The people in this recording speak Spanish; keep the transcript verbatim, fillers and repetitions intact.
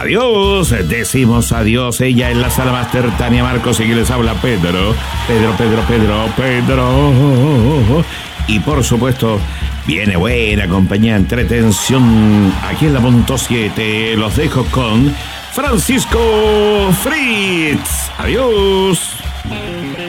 Adiós, decimos adiós. Ella en la sala máster, Tania Marcos, y que les habla Pedro. Pedro, Pedro, Pedro, Pedro. Y por supuesto, viene buena compañía, entretención. Aquí en la punto siete los dejo con Francisco Fritz. Adiós.